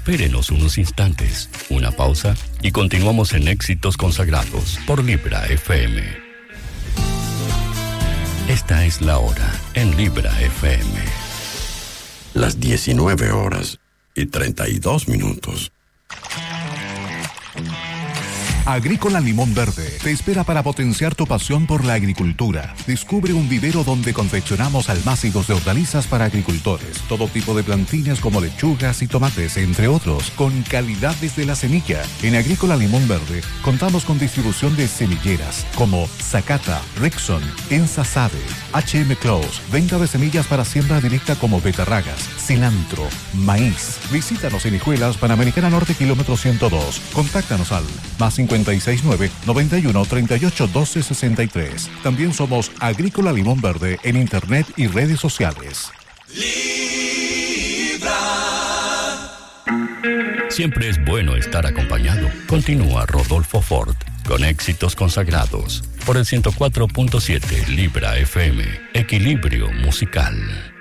Espérenos unos instantes, una pausa y continuamos en Éxitos Consagrados por Libra FM. Esta es la hora en Libra FM. Las 19:32. Agrícola Limón Verde te espera para potenciar tu pasión por la agricultura. Descubre un vivero donde confeccionamos almácigos de hortalizas para agricultores, todo tipo de plantines como lechugas y tomates, entre otros, con calidad desde la semilla. En Agrícola Limón Verde contamos con distribución de semilleras como Zacata, Rexon, Ensa Sade, HM Close, venta de semillas para siembra directa como betarragas, cilantro, maíz. Visítanos en Hijuelas, Panamericana Norte, kilómetro 102. Contáctanos al +569 91 38 12 63. También somos Agrícola Limón Verde en internet y redes sociales. Siempre es bueno estar acompañado. Continúa Rodolfo Ford con Éxitos Consagrados por el 104.7 Libra FM. Equilibrio musical.